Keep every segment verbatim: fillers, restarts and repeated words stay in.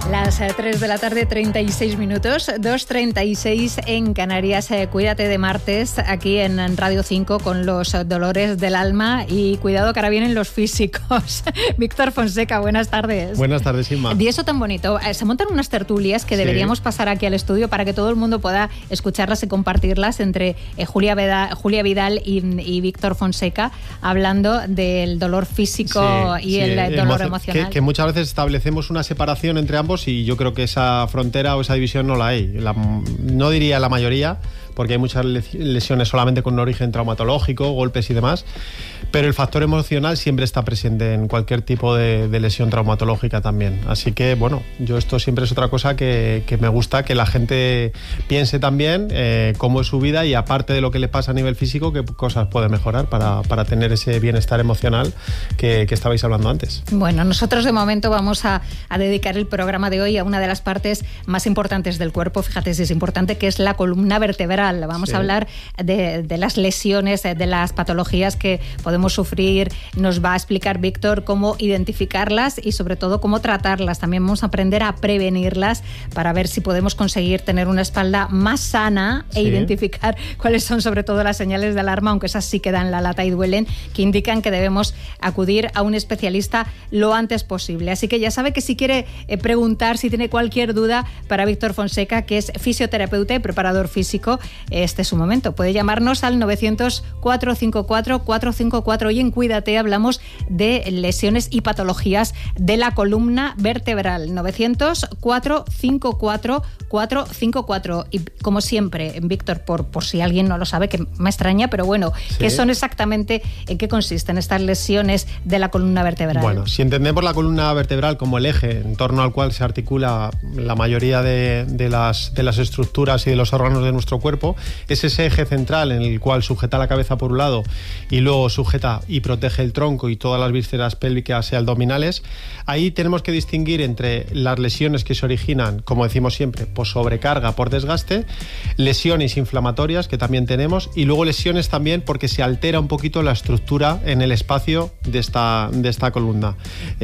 Las tres de la tarde, treinta y seis minutos, dos treinta y seis en Canarias. Eh, cuídate de martes aquí en Radio cinco con los dolores del alma y cuidado que ahora vienen los físicos. Víctor Fonseca, buenas tardes. Buenas tardes, Inma. Y eso tan bonito. Eh, se montan unas tertulias que deberíamos sí. pasar aquí al estudio para que todo el mundo pueda escucharlas y compartirlas entre eh, Julia, Veda, Julia Vidal y, y Víctor Fonseca, hablando del dolor físico sí, y sí, el eh, dolor emo- emocional. Que, que muchas veces establecemos una separación entre ambos y yo creo que esa frontera o esa división no la hay. La, no diría la mayoría, porque hay muchas lesiones solamente con un origen traumatológico, golpes y demás, pero el factor emocional siempre está presente en cualquier tipo de, de lesión traumatológica también. Así que, bueno, yo esto siempre es otra cosa que, que me gusta, que la gente piense también eh, cómo es su vida y aparte de lo que le pasa a nivel físico, qué cosas puede mejorar para, para tener ese bienestar emocional que, que estabais hablando antes. Bueno, nosotros de momento vamos a, a dedicar el programa de hoy a una de las partes más importantes del cuerpo, fíjate si es importante, que es la columna vertebral. Vamos sí. a hablar de, de las lesiones, de las patologías que podemos sufrir. Nos va a explicar Víctor cómo identificarlas y sobre todo cómo tratarlas. También vamos a aprender a prevenirlas para ver si podemos conseguir tener una espalda más sana e sí. identificar cuáles son sobre todo las señales de alarma, aunque esas sí que dan la lata y duelen, que indican que debemos acudir a un especialista lo antes posible. Así que ya sabe que si quiere eh, preguntar, si tiene cualquier duda para Víctor Fonseca, que es fisioterapeuta y preparador físico, este es su momento. Puede llamarnos al novecientos, cuatrocientos cincuenta y cuatro, cuatrocientos cincuenta y cuatro y en Cuídate hablamos de lesiones y patologías de la columna vertebral. novecientos, cuatrocientos cincuenta y cuatro, cuatrocientos cincuenta y cuatro. Y como siempre, Víctor, por, por si alguien no lo sabe, que me extraña, pero bueno, sí. ¿qué son exactamente, en qué consisten estas lesiones de la columna vertebral? Bueno, si entendemos la columna vertebral como el eje en torno al cual se articula la mayoría de, de, las, de las estructuras y de los órganos de nuestro cuerpo, es ese eje central en el cual sujeta la cabeza por un lado y luego sujeta y protege el tronco y todas las vísceras pélvicas y abdominales. Ahí tenemos que distinguir entre las lesiones que se originan, como decimos siempre, por sobrecarga, por desgaste, lesiones inflamatorias que también tenemos y luego lesiones también porque se altera un poquito la estructura en el espacio de esta, de esta columna.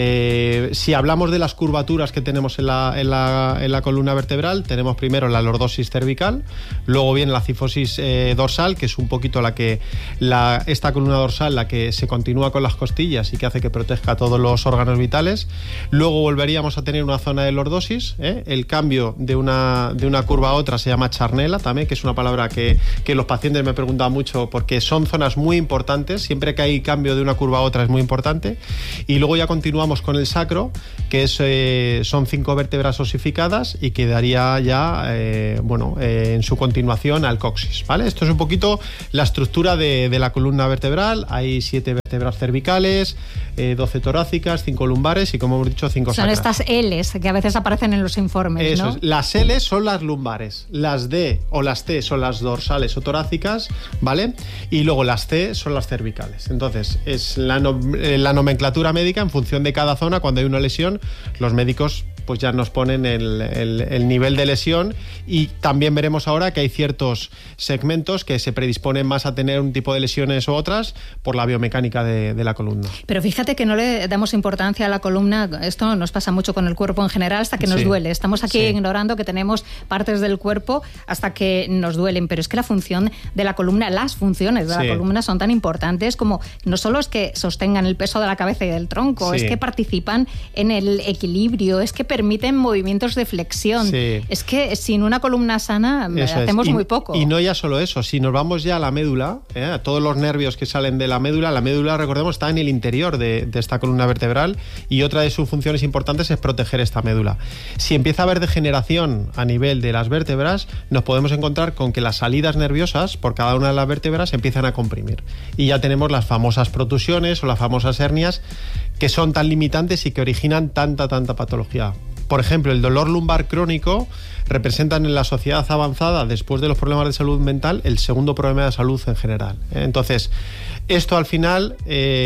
Eh, si hablamos de las curvaturas que tenemos en la, en la, en la columna vertebral, tenemos primero la lordosis cervical, luego viene la cifosis eh, dorsal, que es un poquito la que la, esta columna dorsal la que se continúa con las costillas y que hace que proteja todos los órganos vitales. Luego volveríamos a tener una zona de lordosis, ¿eh? El cambio de una, de una curva a otra se llama charnela también, que es una palabra que, que los pacientes me preguntan mucho porque son zonas muy importantes, siempre que hay cambio de una curva a otra es muy importante. Y luego ya continuamos con el sacro, que es, eh, son cinco vértebras osificadas y que daría ya, eh, bueno, eh, en su continuación al coxis, ¿vale? Esto es un poquito la estructura de, de la columna vertebral. Hay siete vértebras cervicales, eh, doce torácicas, cinco lumbares y, como hemos dicho, cinco sacras. Son estas L's que a veces aparecen en los informes, Eso ¿no? es. Las L son las lumbares, las D o las T son las dorsales o torácicas, ¿vale? Y luego las C son las cervicales. Entonces, es la, no, la nomenclatura médica en función de cada zona. Cuando hay una lesión, los médicos pues ya nos ponen el, el, el nivel de lesión y también veremos ahora que hay ciertos segmentos que se predisponen más a tener un tipo de lesiones u otras por la biomecánica de, de la columna. Pero fíjate que no le damos importancia a la columna, esto nos pasa mucho con el cuerpo en general hasta que nos sí. duele. Estamos aquí sí. ignorando que tenemos partes del cuerpo hasta que nos duelen, pero es que la función de la columna, las funciones de sí. la columna son tan importantes como no solo es que sostengan el peso de la cabeza y del tronco, sí. es que participan en el equilibrio, es que permiten movimientos de flexión. Sí. Es que sin una columna sana eso hacemos es. y, muy poco. Y no ya solo eso, si nos vamos ya a la médula, ¿eh? a todos los nervios que salen de la médula, la médula, recordemos, está en el interior de, de esta columna vertebral y otra de sus funciones importantes es proteger esta médula. Si empieza a haber degeneración a nivel de las vértebras, nos podemos encontrar con que las salidas nerviosas por cada una de las vértebras empiezan a comprimir. Y ya tenemos las famosas protusiones o las famosas hernias que son tan limitantes y que originan tanta, tanta patología. Por ejemplo, el dolor lumbar crónico representan en la sociedad avanzada, después de los problemas de salud mental, el segundo problema de salud en general. Entonces, esto al final, eh,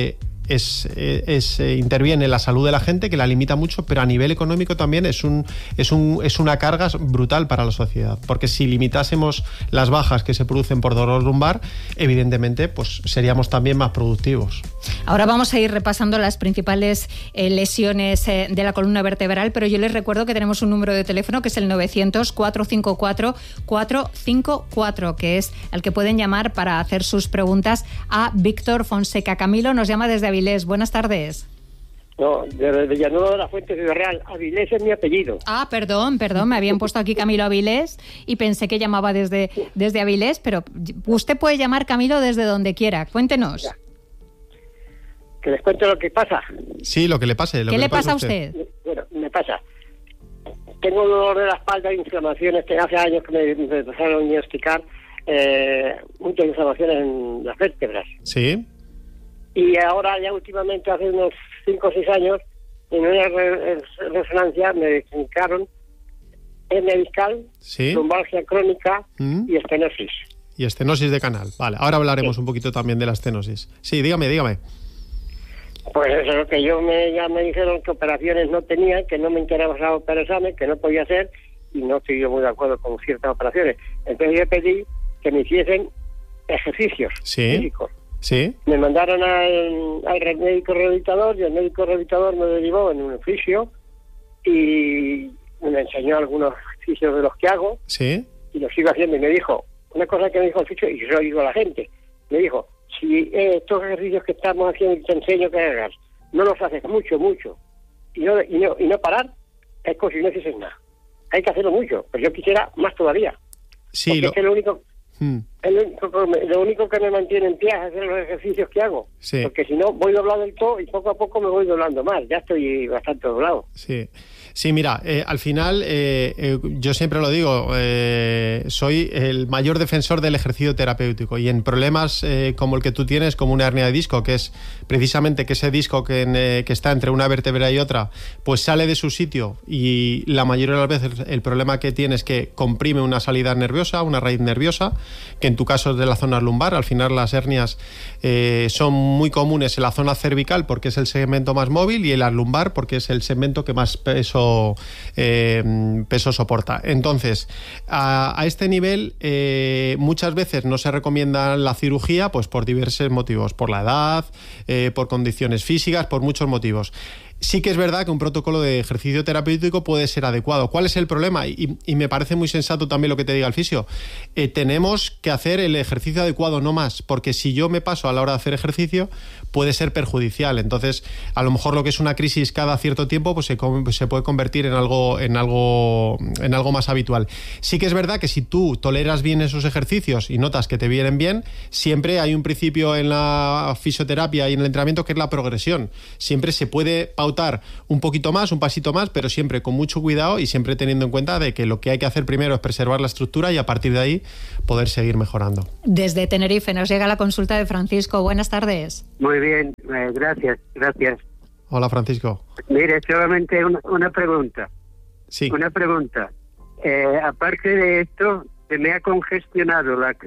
es, es, es interviene en la salud de la gente, que la limita mucho, pero a nivel económico también es un es un es una carga brutal para la sociedad, porque si limitásemos las bajas que se producen por dolor lumbar, evidentemente pues seríamos también más productivos. Ahora vamos a ir repasando las principales eh, lesiones eh, de la columna vertebral, pero yo les recuerdo que tenemos un número de teléfono que es el novecientos, cuatrocientos cincuenta y cuatro, cuatrocientos cincuenta y cuatro, que es al que pueden llamar para hacer sus preguntas a Víctor Fonseca. Camilo nos llama desde Avilés. Buenas tardes. No, de Villanueva de la Fuente, Ciudad Real. Avilés es mi apellido. Ah, perdón, perdón, me habían puesto aquí Camilo Avilés y pensé que llamaba desde, desde Avilés, pero usted puede llamar Camilo desde donde quiera. Cuéntenos. Ya. ¿Que les cuento lo que pasa? Sí, lo que le pase. Lo ¿Qué que le pasa a usted? usted? Bueno, me pasa. Tengo dolor de la espalda, inflamaciones, que hace años que me, me empezaron a diagnosticar eh, muchas inflamaciones en las vértebras. Sí. Y ahora ya últimamente, hace unos cinco o seis años, en una re resonancia me diagnosticaron hernia discal, sí, lumbalgia crónica ¿Mm? y estenosis. Y estenosis de canal. Vale, ahora hablaremos sí. un poquito también de la estenosis. Sí, dígame, dígame. Pues eso es lo que yo me, ya me dijeron que operaciones no tenía, que no me interesaba operarme, que no podía hacer, y no estoy yo muy de acuerdo con ciertas operaciones. Entonces yo pedí que me hiciesen ejercicios sí. físicos. Sí. Me mandaron al, al médico rehabilitador y el médico rehabilitador me derivó en un fisio y me enseñó algunos ejercicios de los que hago. Sí. Y lo sigo haciendo. Y me dijo, una cosa que me dijo el fisio, y yo lo digo a la gente, me dijo, si eh, estos ejercicios que estamos haciendo y te enseño que hagas, no los haces mucho, mucho, y no, y no, y no parar, es como si no hicieses nada. Hay que hacerlo mucho, pero yo quisiera más todavía. Sí, porque lo... es que lo único... Hmm. Lo único, lo único que me mantiene en pie es hacer los ejercicios que hago. Sí. Porque si no, voy doblado del todo y poco a poco me voy doblando más. Ya estoy bastante doblado. Sí, sí, mira, eh, al final, eh, eh, yo siempre lo digo, eh, soy el mayor defensor del ejercicio terapéutico, y en problemas eh, como el que tú tienes, como una hernia de disco, que es precisamente que ese disco que, en, eh, que está entre una vértebra y otra, pues sale de su sitio, y la mayoría de las veces el problema que tiene es que comprime una salida nerviosa, una raíz nerviosa, que en tu caso es de la zona lumbar. Al final las hernias eh, son muy comunes en la zona cervical porque es el segmento más móvil, y en la lumbar porque es el segmento que más peso, eh, peso soporta. Entonces, a, a este nivel eh, muchas veces no se recomienda la cirugía, pues por diversos motivos, por la edad, eh, por condiciones físicas, por muchos motivos. Sí que es verdad que un protocolo de ejercicio terapéutico puede ser adecuado. ¿Cuál es el problema? Y, y me parece muy sensato también lo que te diga el fisio. Eh, tenemos que hacer el ejercicio adecuado, no más, porque si yo me paso a la hora de hacer ejercicio puede ser perjudicial. Entonces, a lo mejor lo que es una crisis cada cierto tiempo pues se, se puede convertir en algo, en, algo, en algo más habitual. Sí que es verdad que si tú toleras bien esos ejercicios y notas que te vienen bien, siempre hay un principio en la fisioterapia y en el entrenamiento que es la progresión. Siempre se puede pautar un poquito más, un pasito más, pero siempre con mucho cuidado y siempre teniendo en cuenta de que lo que hay que hacer primero es preservar la estructura y a partir de ahí poder seguir mejorando. Desde Tenerife nos llega la consulta de Francisco. Buenas tardes. Muy bien, eh, gracias, gracias. Hola, Francisco. Mire, solamente una, una pregunta. Sí. Una pregunta. Eh, aparte de esto, se me ha congestionado la,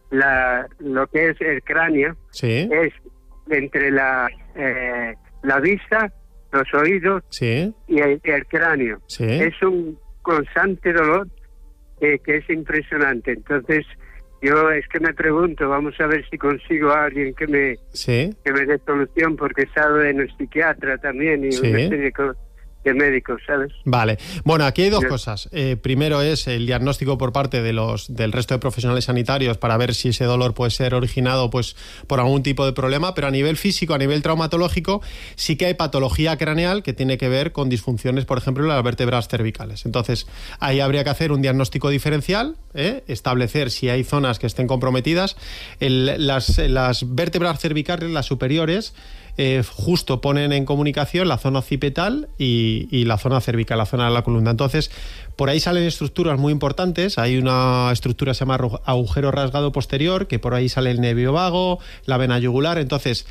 la lo que es el cráneo. Sí. Es entre la eh, la vista, los oídos, sí, y el, el cráneo. Sí. Es un constante dolor eh, que es impresionante. Entonces, yo es que me pregunto, vamos a ver si consigo a alguien que me, sí. que me dé solución, porque he estado en el psiquiatra también y Sí. una serie de cosas. De médicos, ¿sabes? Vale. Bueno, aquí hay dos Bien. cosas. Eh, primero es el diagnóstico por parte de los del resto de profesionales sanitarios para ver si ese dolor puede ser originado pues por algún tipo de problema, pero a nivel físico, a nivel traumatológico, sí que hay patología craneal que tiene que ver con disfunciones, por ejemplo, en las vértebras cervicales. Entonces, ahí habría que hacer un diagnóstico diferencial, ¿eh? establecer si hay zonas que estén comprometidas. El, las, las vértebras cervicales, las superiores, Eh, justo ponen en comunicación la zona occipital y, y la zona cervical, la zona de la columna. Entonces, por ahí salen estructuras muy importantes. Hay una estructura que se llama agujero rasgado posterior, que por ahí sale el nervio vago, la vena yugular. Entonces,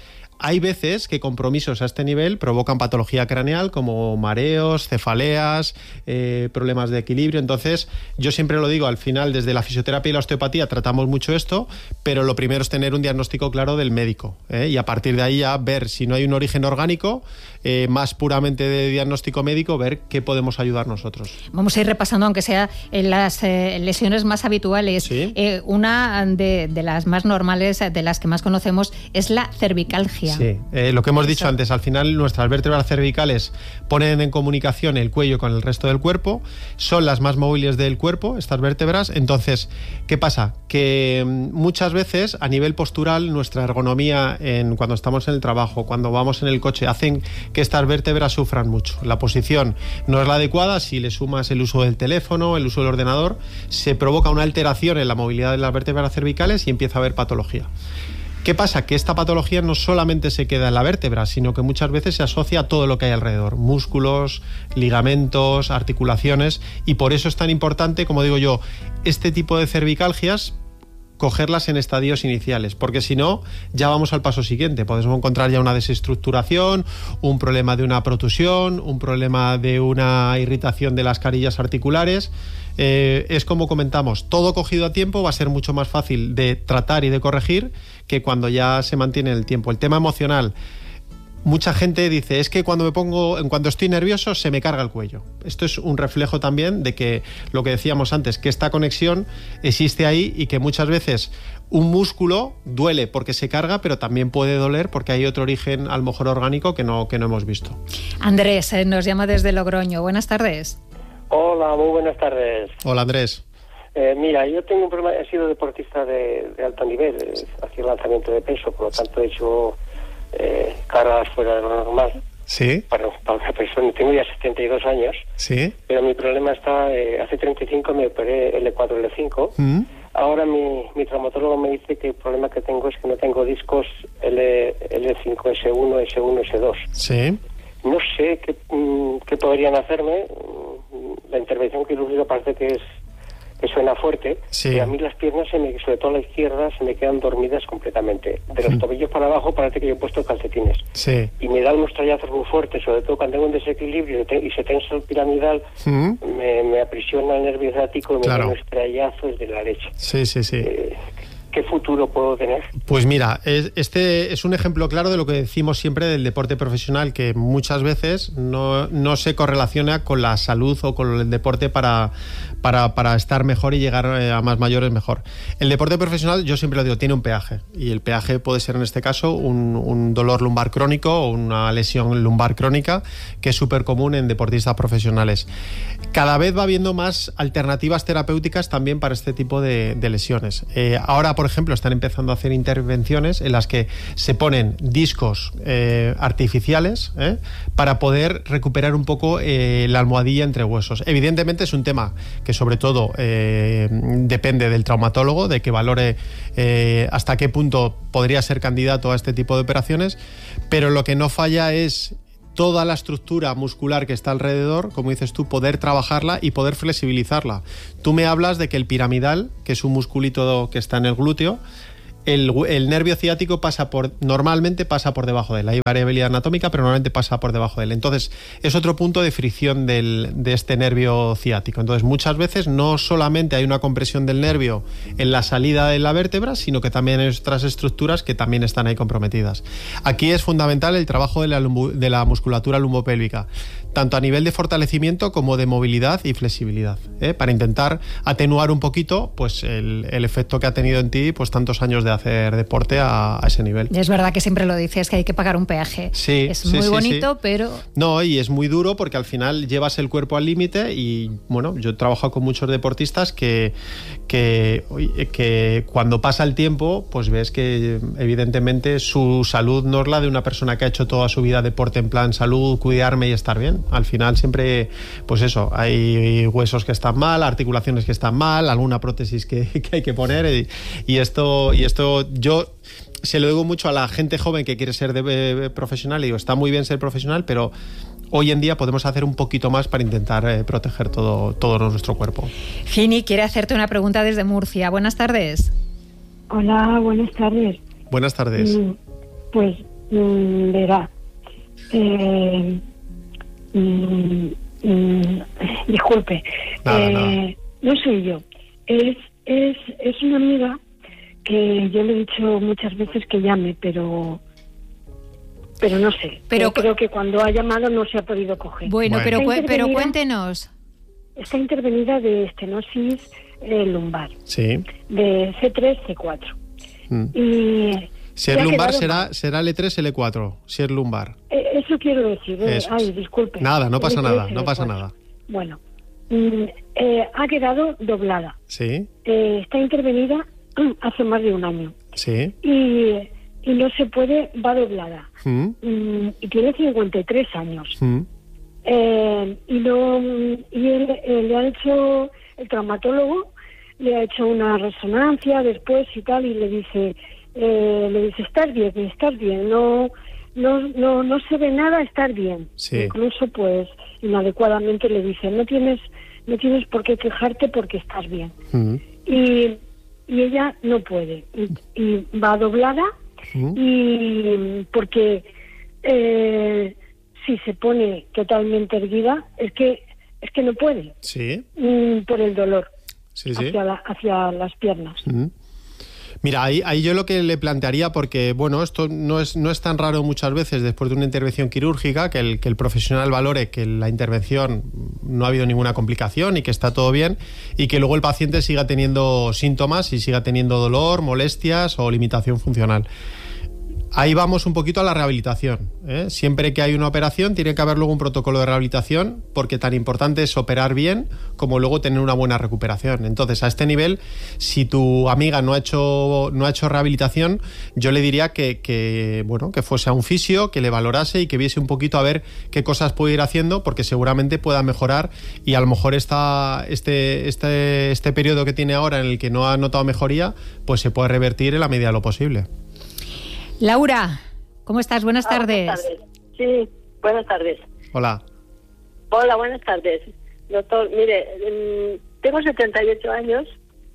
Hay veces que compromisos a este nivel provocan patología craneal como mareos, cefaleas, eh, problemas de equilibrio. Entonces, yo siempre lo digo, al final, desde la fisioterapia y la osteopatía tratamos mucho esto, pero lo primero es tener un diagnóstico claro del médico, ¿eh? Y a partir de ahí ya ver si no hay un origen orgánico, eh, más puramente de diagnóstico médico, ver qué podemos ayudar nosotros. Vamos a ir repasando, aunque sea en las eh, lesiones más habituales. ¿Sí? Eh, una de, de las más normales, de las que más conocemos, es la cervicalgia. Sí, eh, lo que hemos dicho Eso. antes, al final nuestras vértebras cervicales ponen en comunicación el cuello con el resto del cuerpo, son las más móviles del cuerpo, estas vértebras. Entonces, ¿qué pasa? Que muchas veces a nivel postural nuestra ergonomía en, cuando estamos en el trabajo, cuando vamos en el coche, hacen que estas vértebras sufran mucho. La posición no es la adecuada, si le sumas el uso del teléfono, el uso del ordenador, se provoca una alteración en la movilidad de las vértebras cervicales y empieza a haber patología. ¿Qué pasa? Que esta patología no solamente se queda en la vértebra, sino que muchas veces se asocia a todo lo que hay alrededor, músculos, ligamentos, articulaciones, y por eso es tan importante, como digo yo, este tipo de cervicalgias, cogerlas en estadios iniciales, porque si no, ya vamos al paso siguiente. Podemos encontrar ya una desestructuración, un problema de una protusión, un problema de una irritación de las carillas articulares. Eh, es como comentamos, todo cogido a tiempo va a ser mucho más fácil de tratar y de corregir que cuando ya se mantiene el tiempo. El tema emocional, mucha gente dice, es que cuando me pongo, cuando estoy nervioso se me carga el cuello. Esto es un reflejo también de que lo que decíamos antes, que esta conexión existe ahí y que muchas veces un músculo duele porque se carga, pero también puede doler porque hay otro origen a lo mejor orgánico que no, que no hemos visto. Andrés eh, nos llama desde Logroño. Buenas tardes. Hola, muy buenas tardes. Hola, Andrés. Eh, mira, yo tengo un problema, he sido deportista de, de alto nivel, eh, hacía lanzamiento de peso, por lo tanto he hecho eh, cargas fuera de lo normal. Sí. Para, para una persona, tengo ya setenta y dos años. Sí. Pero mi problema está, eh, hace treinta y cinco me operé L cuatro, L cinco. Mm. Ahora mi, mi traumatólogo me dice que el problema que tengo es que no tengo discos L, L cinco, S uno, S uno, S dos. Sí. No sé qué, qué podrían hacerme. La intervención quirúrgica parece que es que suena fuerte, sí. Y a mí las piernas, se me, sobre todo la izquierda, se me quedan dormidas completamente. De los mm. tobillos para abajo parece que yo he puesto calcetines. Sí. Y me da unos trallazos muy fuertes, sobre todo cuando tengo un desequilibrio y se tensa el piramidal, mm. me, me aprisiona el nervio ciático y me claro. da unos trallazos de la leche. Sí, sí, sí. Eh, ¿Qué futuro puedo tener? Pues mira, este es un ejemplo claro de lo que decimos siempre del deporte profesional, que muchas veces no, no se correlaciona con la salud o con el deporte para, para, para estar mejor y llegar a más mayores mejor. El deporte profesional, yo siempre lo digo, tiene un peaje, y el peaje puede ser en este caso un, un dolor lumbar crónico o una lesión lumbar crónica, que es súper común en deportistas profesionales. Cada vez va habiendo más alternativas terapéuticas también para este tipo de, de lesiones. Eh, ahora, por ejemplo, están empezando a hacer intervenciones en las que se ponen discos eh, artificiales eh, para poder recuperar un poco eh, la almohadilla entre huesos. Evidentemente es un tema que sobre todo eh, depende del traumatólogo, de que valore eh, hasta qué punto podría ser candidato a este tipo de operaciones, pero lo que no falla es toda la estructura muscular que está alrededor, como dices tú, poder trabajarla y poder flexibilizarla. Tú me hablas de que el piramidal, que es un musculito que está en el glúteo, el, el nervio ciático pasa por, normalmente pasa por debajo de él. Hay variabilidad anatómica, pero normalmente pasa por debajo de él. Entonces, es otro punto de fricción del, de este nervio ciático. Entonces, muchas veces no solamente hay una compresión del nervio en la salida de la vértebra, sino que también hay otras estructuras que también están ahí comprometidas. Aquí es fundamental el trabajo de la, de la musculatura lumbopélvica, tanto a nivel de fortalecimiento como de movilidad y flexibilidad, ¿eh? Para intentar atenuar un poquito pues el, el efecto que ha tenido en ti pues tantos años de hacer deporte a, a ese nivel. Es verdad que siempre lo dices, que hay que pagar un peaje. Sí, es sí, muy sí, bonito, sí. pero... No, y es muy duro porque al final llevas el cuerpo al límite y, bueno, yo he trabajado con muchos deportistas que, que, que cuando pasa el tiempo, pues ves que evidentemente su salud no es la de una persona que ha hecho toda su vida deporte en plan salud, cuidarme y estar bien. Al final siempre, pues eso, hay huesos que están mal, articulaciones que están mal, alguna prótesis que, que hay que poner y, y esto y esto yo se lo digo mucho a la gente joven que quiere ser de, de, profesional y digo, está muy bien ser profesional, pero hoy en día podemos hacer un poquito más para intentar eh, proteger todo, todo nuestro cuerpo. Gini quiere hacerte una pregunta desde Murcia. Buenas tardes. Hola, buenas tardes. Buenas tardes. Mm, pues Mm, verá. Eh, mm, mm, disculpe. Nada, eh, nada. No soy yo. Es, es, es una amiga que yo le he dicho muchas veces que llame, pero... Pero no sé. Pero Yo creo que cuando ha llamado no se ha podido coger. Bueno, Bueno. Pero, Está cu- pero intervenida- cuéntenos. Está intervenida de estenosis eh, lumbar, Sí. de C tres, C cuatro. Mm. Y Si se es ha lumbar quedado será, mal. será L tres, L cuatro, si es lumbar. Eh, eso quiero decir. eh, Eso Ay, es. disculpe. Nada, no pasa L tres, nada, no L pasa cuatro. nada. Bueno, mm, eh, ha quedado doblada. Sí, Eh, está intervenida hace más de un año. sí. Y, y no se puede, va doblada. Mm, Mm, y tiene cincuenta y tres años. mm. Eh, y no, y él, eh, le ha hecho, el traumatólogo le ha hecho una resonancia después y tal, y le dice, eh, le dice, estás bien, estás bien, no, no, no, no se ve nada, estar bien. Sí. Incluso pues inadecuadamente le dice, no tienes, no tienes por qué quejarte porque estás bien. Mm, Y, y ella no puede, y, y va doblada, mm. y porque eh, si se pone totalmente erguida, es que es que no puede, Sí, mm, por el dolor sí, sí. hacia, la- hacia las piernas. Mm. Mira, ahí, ahí yo lo que le plantearía, porque bueno, esto no es, no es tan raro muchas veces después de una intervención quirúrgica, que el, que el profesional valore que la intervención no ha habido ninguna complicación y que está todo bien, y que luego el paciente siga teniendo síntomas y siga teniendo dolor, molestias o limitación funcional. Ahí vamos un poquito a la rehabilitación, ¿eh? Siempre que hay una operación tiene que haber luego un protocolo de rehabilitación, porque tan importante es operar bien como luego tener una buena recuperación. Entonces, a este nivel, si tu amiga no ha hecho, no ha hecho rehabilitación, yo le diría que, que, bueno, que fuese a un fisio, que le valorase y que viese un poquito a ver qué cosas puede ir haciendo, porque seguramente pueda mejorar, y a lo mejor esta, este, este, este periodo que tiene ahora en el que no ha notado mejoría, pues se puede revertir en la medida de lo posible. Laura, ¿cómo estás? Buenas Ah, tardes. buenas tardes. Sí, buenas tardes. Hola. Hola, buenas tardes. Doctor, mire, mm, tengo setenta y ocho años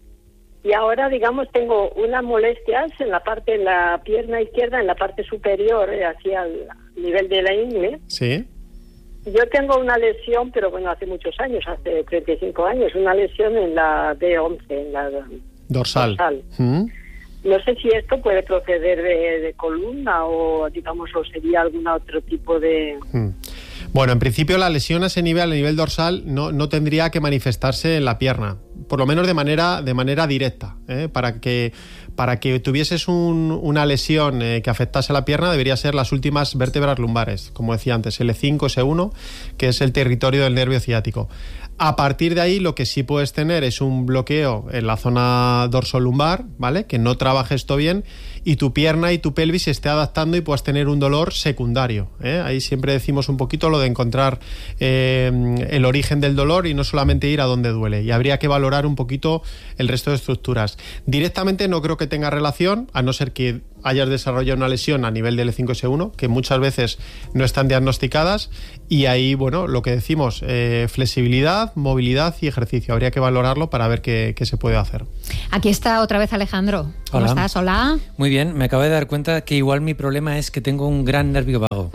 y ahora, digamos, tengo unas molestias en la parte, en la pierna izquierda, en la parte superior, eh, hacia el nivel de la ingle. ¿Sí? Yo tengo una lesión, pero bueno, hace muchos años, hace treinta y cinco años, una lesión en la D once, en la Dorsal. dorsal. ¿Mm? No sé si esto puede proceder de, de columna o, digamos, o sería algún otro tipo de... Mm. Bueno, en principio la lesión a ese nivel, a nivel dorsal, no, no tendría que manifestarse en la pierna, por lo menos de manera, de manera directa, ¿eh? Para que, para que tuvieses un, una lesión eh, que afectase a la pierna, debería ser las últimas vértebras lumbares, como decía antes, L cinco, S uno, que es el territorio del nervio ciático. A partir de ahí, lo que sí puedes tener es un bloqueo en la zona dorsolumbar, ¿vale? Que no trabaje esto bien y tu pierna y tu pelvis se esté adaptando y puedas tener un dolor secundario, ¿eh? Ahí siempre decimos un poquito lo de encontrar eh, el origen del dolor y no solamente ir a donde duele. Y habría que valorar un poquito el resto de estructuras. Directamente no creo que tenga relación, a no ser que hayas desarrollado una lesión a nivel de L cinco S uno, que muchas veces no están diagnosticadas, y ahí, bueno, lo que decimos, eh, flexibilidad, movilidad y ejercicio. Habría que valorarlo para ver qué, qué se puede hacer. Aquí está otra vez Alejandro. ¿Cómo Hola. estás? Hola. Muy bien, me acabo de dar cuenta que igual mi problema es que tengo un gran nervio vago.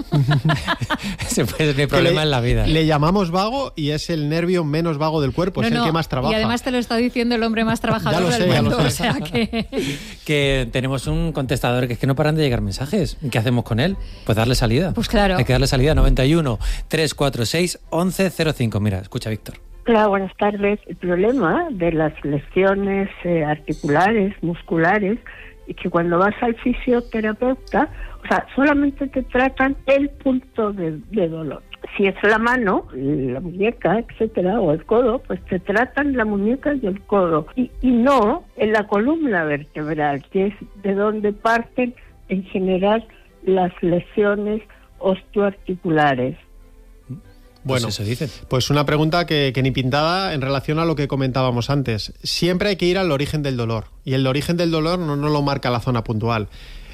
Ese puede ser mi problema le, en la vida. Le llamamos vago y es el nervio menos vago del cuerpo, No, es el no, que más trabaja. Y además te lo está diciendo el hombre más trabajador Ya lo del sé, ya lo mundo. sé. O sea que... Que tenemos un contestador que es que no paran de llegar mensajes. ¿Qué hacemos con él? Pues darle salida. Pues claro. Hay que darle salida. noventa y uno, trescientos cuarenta y seis, once cero cinco. Mira, escucha, Víctor. Hola, buenas tardes. El problema de las lesiones eh, articulares, musculares, es que cuando vas al fisioterapeuta, o sea, solamente te tratan el punto de, de dolor. Si es la mano, la muñeca, etcétera, o el codo, pues te tratan la muñeca y el codo. Y, y no en la columna vertebral, que es de donde parten en general las lesiones osteoarticulares. Bueno, pues eso dicen. Pues una pregunta que, que ni pintada en relación a lo que comentábamos antes. Siempre hay que ir al origen del dolor, y el origen del dolor no, no lo marca la zona puntual.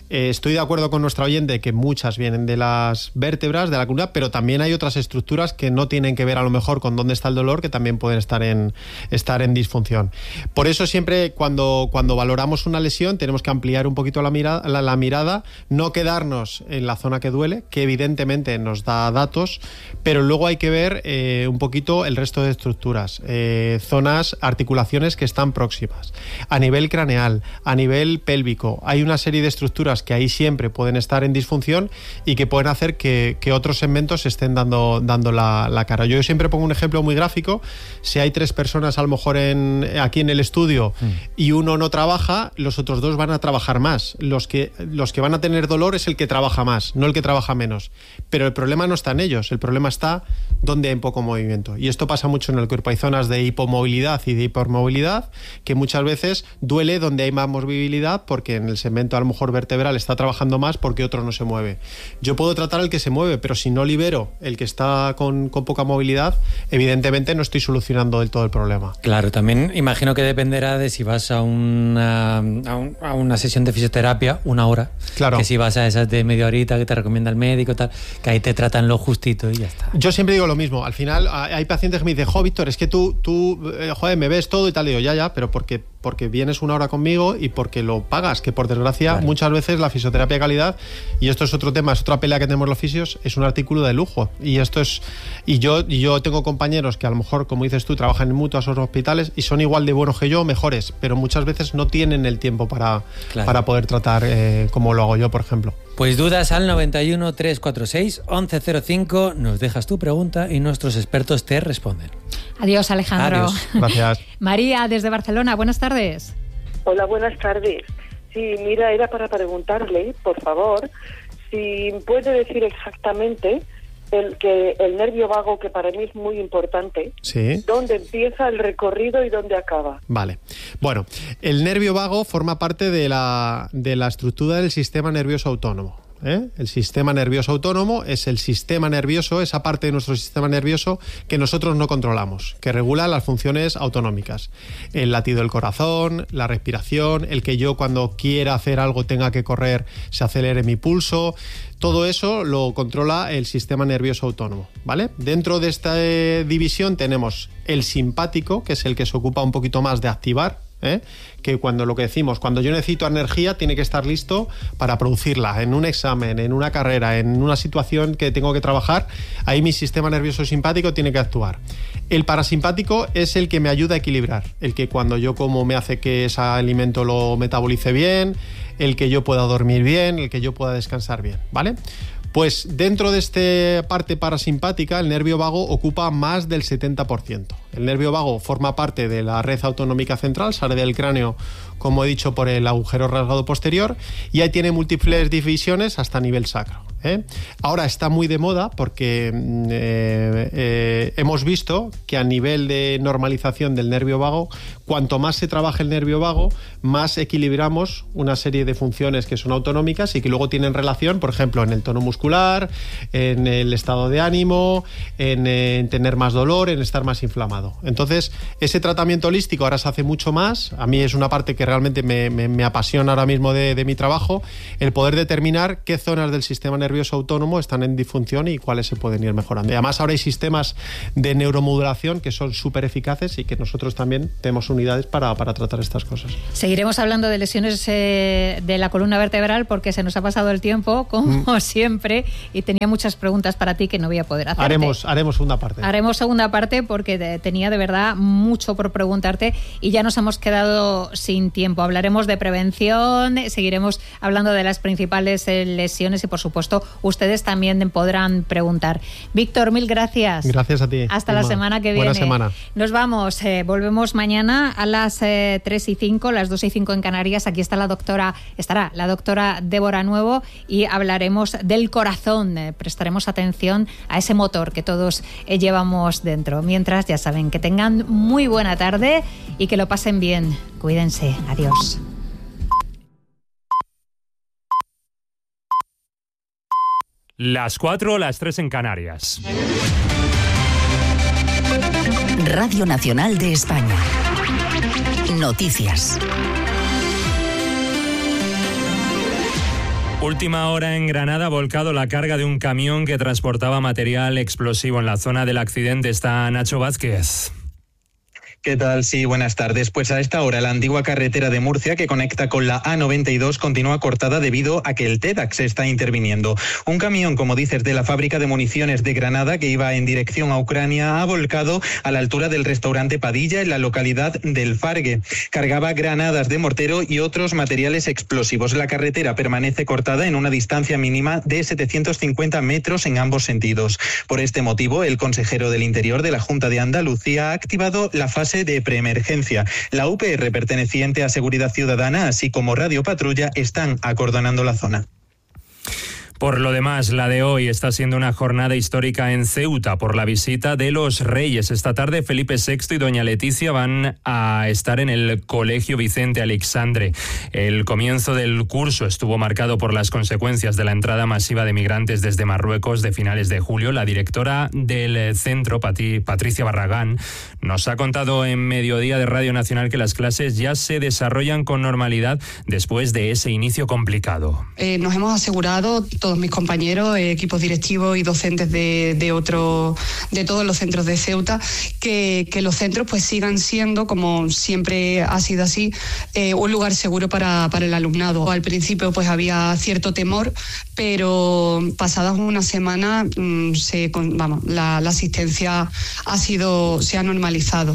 Eh, estoy de acuerdo con nuestra oyente que muchas vienen de las vértebras, de la columna, pero también hay otras estructuras que no tienen que ver a lo mejor con dónde está el dolor, que también pueden estar en, estar en disfunción. Por eso siempre cuando, cuando valoramos una lesión tenemos que ampliar un poquito la mirada, la, la mirada, no quedarnos en la zona que duele, que evidentemente nos da datos, pero luego hay que ver eh, un poquito el resto de estructuras, eh, zonas, articulaciones que están próximas. A nivel craneal, a nivel pélvico, hay una serie de estructuras que ahí siempre pueden estar en disfunción y que pueden hacer que, que otros segmentos estén dando, dando la, la cara. Yo siempre pongo un ejemplo muy gráfico. Si hay tres personas a lo mejor en, aquí en el estudio mm. y uno no trabaja, los otros dos van a trabajar más. Los que, los que van a tener dolor es el que trabaja más, no el que trabaja menos. Pero el problema no está en ellos, el problema está donde hay poco movimiento. Y esto pasa mucho en el cuerpo. Hay zonas de hipomovilidad y de hipermovilidad que muchas veces duele donde hay más movilidad porque en el segmento a lo mejor vertebral está trabajando más porque otro no se mueve. Yo puedo tratar al que se mueve, pero si no libero el que está con, con poca movilidad, evidentemente no estoy solucionando del todo el problema. Claro, también imagino que dependerá de si vas a una, a, un, a una sesión de fisioterapia una hora, claro. que si vas a esas de media horita que te recomienda el médico, tal, que ahí te tratan lo justito y ya está. Yo siempre digo lo mismo. Al final hay pacientes que me dicen, jo, Víctor, es que tú, tú eh, joder, me ves todo y tal. Y digo, ya, ya, pero porque, porque vienes una hora conmigo y porque lo pagas, que por desgracia claro. muchas veces la fisioterapia de calidad, y esto es otro tema, es otra pelea que tenemos los fisios, es un artículo de lujo. Y esto es y yo, y yo tengo compañeros que a lo mejor, como dices tú, trabajan en mutuas o en hospitales y son igual de buenos que yo, mejores, pero muchas veces no tienen el tiempo para, claro. para poder tratar eh, como lo hago yo, por ejemplo. Pues dudas al noventa y uno, trescientos cuarenta y seis, once cero cinco, nos dejas tu pregunta y nuestros expertos te responden. Adiós, Alejandro. Adiós. Gracias. María, desde Barcelona, buenas tardes. Hola, buenas tardes. Sí, mira, era para preguntarle, por favor, si puede decir exactamente el que el nervio vago, que para mí es muy importante, sí. dónde empieza el recorrido y dónde acaba. Vale. Bueno, el nervio vago forma parte de la, de la estructura del sistema nervioso autónomo. ¿Eh? El sistema nervioso autónomo es el sistema nervioso, esa parte de nuestro sistema nervioso que nosotros no controlamos, que regula las funciones autonómicas. El latido del corazón, la respiración, el que yo cuando quiera hacer algo tenga que correr, se acelere mi pulso. Todo eso lo controla el sistema nervioso autónomo, ¿vale? Dentro de esta eh, división tenemos el simpático, que es el que se ocupa un poquito más de activar, ¿eh? Que cuando lo que decimos, cuando yo necesito energía, tiene que estar listo para producirla en un examen, en una carrera, en una situación que tengo que trabajar. Ahí mi sistema nervioso simpático tiene que actuar. El parasimpático es el que me ayuda a equilibrar, el que cuando yo como me hace que ese alimento lo metabolice bien, el que yo pueda dormir bien, el que yo pueda descansar bien, ¿vale? Pues dentro de esta parte parasimpática, el nervio vago ocupa más del setenta por ciento. El nervio vago forma parte de la red autonómica central, sale del cráneo, como he dicho, por el agujero rasgado posterior, y ahí tiene múltiples divisiones hasta nivel sacro, ¿eh? Ahora está muy de moda porque eh, eh, hemos visto que a nivel de normalización del nervio vago, cuanto más se trabaja el nervio vago, más equilibramos una serie de funciones que son autonómicas y que luego tienen relación, por ejemplo, en el tono muscular, en el estado de ánimo, en, en tener más dolor, en estar más inflamado. Entonces, ese tratamiento holístico ahora se hace mucho más. A mí es una parte que realmente me, me, me apasiona ahora mismo de, de mi trabajo, el poder determinar qué zonas del sistema nervioso autónomo están en disfunción y cuáles se pueden ir mejorando. Y además ahora hay sistemas de neuromodulación que son súper eficaces y que nosotros también tenemos unidades para, para tratar estas cosas. Seguiremos hablando de lesiones eh, de la columna vertebral porque se nos ha pasado el tiempo, como mm. siempre, y tenía muchas preguntas para ti que no voy a poder hacerte. Haremos, haremos segunda parte. Haremos segunda parte porque de, tenía de verdad mucho por preguntarte y ya nos hemos quedado sin tiempo. Hablaremos de prevención, seguiremos hablando de las principales eh, lesiones y, por supuesto, ustedes también podrán preguntar. Víctor, mil gracias. Gracias a ti. Hasta Emma. La semana que viene. Buena semana. Nos vamos, eh, volvemos mañana a las eh, tres y cinco, las dos y cinco en Canarias. Aquí está la doctora, estará la doctora Débora Nuevo y hablaremos del corazón. Eh, prestaremos atención a ese motor que todos eh, llevamos dentro. Mientras, ya saben, que tengan muy buena tarde y que lo pasen bien. Cuídense. Adiós. Las cuatro, las tres en Canarias. Radio Nacional de España. Noticias. Última hora en Granada, ha volcado la carga de un camión que transportaba material explosivo. En la zona del accidente está Nacho Vázquez. ¿Qué tal? Sí, buenas tardes. Pues a esta hora la antigua carretera de Murcia que conecta con la A noventa y dos continúa cortada debido a que el TEDx está interviniendo. Un camión, como dices, de la fábrica de municiones de Granada que iba en dirección a Ucrania ha volcado a la altura del restaurante Padilla en la localidad del Fargue. Cargaba granadas de mortero y otros materiales explosivos. La carretera permanece cortada en una distancia mínima de setecientos cincuenta metros en ambos sentidos. Por este motivo, el consejero del Interior de la Junta de Andalucía ha activado la fase de preemergencia. La U P R perteneciente a Seguridad Ciudadana, así como Radio Patrulla, están acordonando la zona. Por lo demás, la de hoy está siendo una jornada histórica en Ceuta por la visita de los Reyes. Esta tarde Felipe sexto y doña Leticia van a estar en el Colegio Vicente Aleixandre. El comienzo del curso estuvo marcado por las consecuencias de la entrada masiva de migrantes desde Marruecos de finales de julio. La directora del centro, Pati, Patricia Barragán, nos ha contado en Mediodía de Radio Nacional que las clases ya se desarrollan con normalidad después de ese inicio complicado. Eh, nos hemos asegurado todos mis compañeros, eh, equipos directivos y docentes de, de otro, de todos los centros de Ceuta, que, que los centros pues sigan siendo, como siempre ha sido así, eh, un lugar seguro para, para el alumnado. Al principio pues había cierto temor, pero pasadas una semana mmm, se, vamos, la, la asistencia ha sido, se ha normalizado.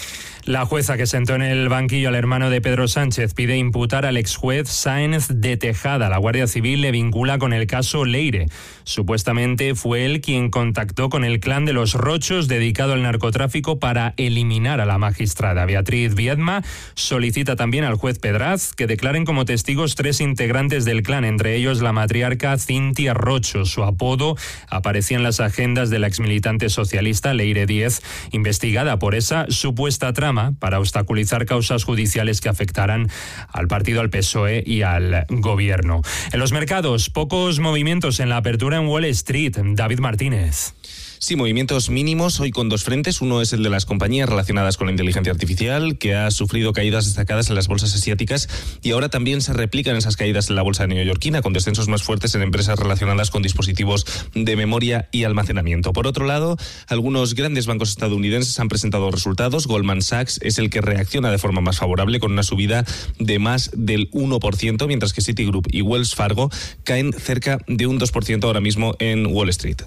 La jueza que sentó en el banquillo al hermano de Pedro Sánchez pide imputar al exjuez Sáenz de Tejada. La Guardia Civil le vincula con el caso Leire. Supuestamente fue él quien contactó con el clan de los Rochos dedicado al narcotráfico para eliminar a la magistrada. Beatriz Viedma solicita también al juez Pedraz que declaren como testigos tres integrantes del clan, entre ellos la matriarca Cintia Rocho. Su apodo aparecía en las agendas de la exmilitante socialista Leire Díez, investigada por esa supuesta trama para obstaculizar causas judiciales que afectarán al partido, al P S O E y al gobierno. En los mercados, pocos movimientos en la apertura en Wall Street. David Martínez. Sí, movimientos mínimos hoy con dos frentes. Uno es el de las compañías relacionadas con la inteligencia artificial, que ha sufrido caídas destacadas en las bolsas asiáticas y ahora también se replican esas caídas en la bolsa neoyorquina, con descensos más fuertes en empresas relacionadas con dispositivos de memoria y almacenamiento. Por otro lado, algunos grandes bancos estadounidenses han presentado resultados. Goldman Sachs es el que reacciona de forma más favorable, con una subida de más del uno por ciento, mientras que Citigroup y Wells Fargo caen cerca de un dos por ciento ahora mismo en Wall Street.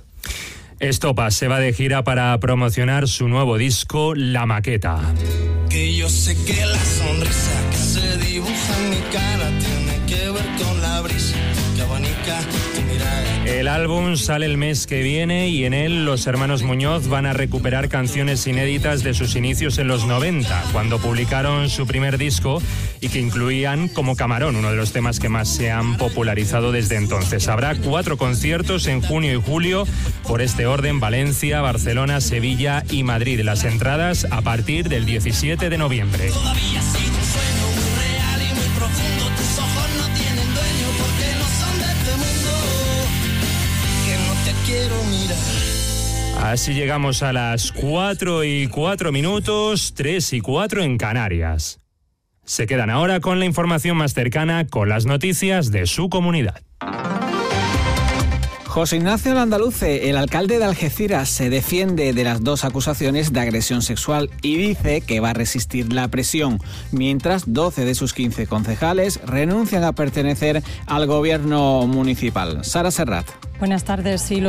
Estopa se va de gira para promocionar su nuevo disco, La Maqueta. Que yo sé que la sonrisa que se dibuja en mi cara tiene que ver con la brisa que abanica tu mirada. El álbum sale el mes que viene y en él los hermanos Muñoz van a recuperar canciones inéditas de sus inicios en los noventa, cuando publicaron su primer disco y que incluían Como Camarón, uno de los temas que más se han popularizado desde entonces. Habrá cuatro conciertos en junio y julio por este orden: Valencia, Barcelona, Sevilla y Madrid. Las entradas a partir del diecisiete de noviembre. Todavía sigue un sueño muy real y muy profundo. Tus ojos no tienen dueño porque no son de este mundo. Que no te quiero mirar. Así llegamos a las cuatro y cuatro minutos, tres y cuatro en Canarias. Se quedan ahora con la información más cercana, con las noticias de su comunidad. José Ignacio Landaluce, el alcalde de Algeciras, se defiende de las dos acusaciones de agresión sexual y dice que va a resistir la presión, mientras doce de sus quince concejales renuncian a pertenecer al gobierno municipal. Sara Serrat. Buenas tardes. Sí, los